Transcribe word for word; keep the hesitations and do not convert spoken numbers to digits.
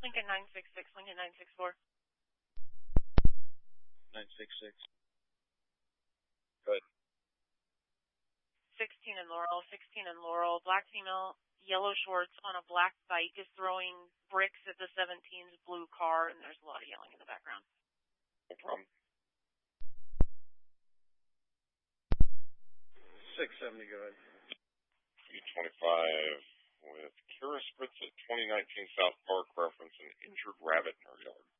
Lincoln nine six six, Lincoln nine six four. nine six six. Good. sixteen in Laurel, sixteen in Laurel. Black female, yellow shorts on a black bike is throwing bricks at the seventeen's blue car, and there's a lot of yelling in the background. No problem. six seventy, go ahead. three twenty-five with Kara Spritz at twenty nineteen South Park, reference an injured rabbit in her yard.